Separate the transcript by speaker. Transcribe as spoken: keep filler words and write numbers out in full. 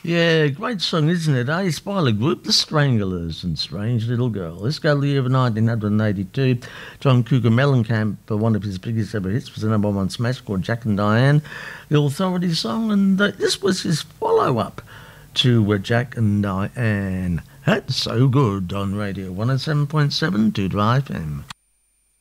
Speaker 1: Yeah, great song, isn't it? Eh? Spyler Group, The Stranglers, and Strange Little Girl. Let's go to the year of nineteen eighty-two. John Cougar Mellencamp, uh, one of his biggest ever hits, was a number one smash called Jack and Diane, the Authority song, and uh, this was his follow-up to uh, Jack and Diane. That's so good on Radio one oh seven point seven Two Drive F M.